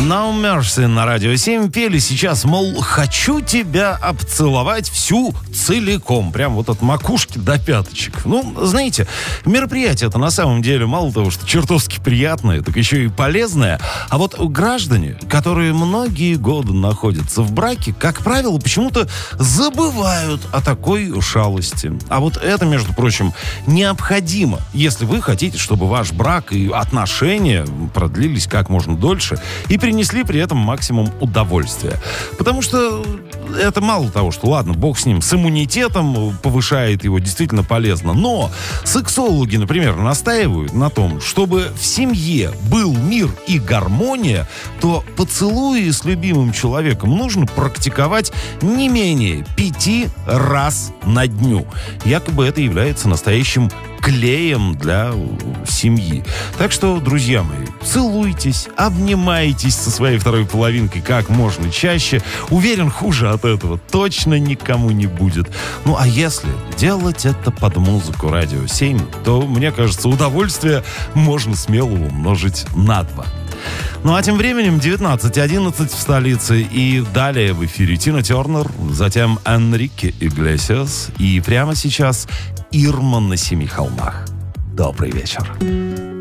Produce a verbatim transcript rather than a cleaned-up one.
No Mercy на Радио семь пели сейчас, мол, хочу тебя обцеловать всю целиком. Прям вот от макушки до пяточек. Ну, знаете, мероприятие-то на самом деле мало того, что чертовски приятное, так еще и полезное. А вот граждане, которые многие годы находятся в браке, как правило, почему-то забывают о такой шалости. А вот это, между прочим, необходимо, если вы хотите, чтобы ваш брак и отношения продлились как можно дольше и принесли при этом максимум удовольствия. Потому что это мало того, что, ладно, бог с ним, с иммунитетом, повышает его, действительно полезно. Но сексологи, например, настаивают на том, чтобы в семье был мир и гармония, то поцелуи с любимым человеком нужно практиковать не менее пяти раз на дню. Якобы это является настоящим клеем для семьи. Так что, друзья мои, целуйтесь, обнимайтесь со своей второй половинкой как можно чаще. Уверен, хуже от этого точно никому не будет. Ну, а если делать это под музыку Радио семь, то, мне кажется, удовольствие можно смело умножить на два. Ну а тем временем девятнадцать одиннадцать в столице, и далее в эфире Тина Тернер, затем Энрике Иглесиас, и прямо сейчас Ирма на семи холмах. Добрый вечер.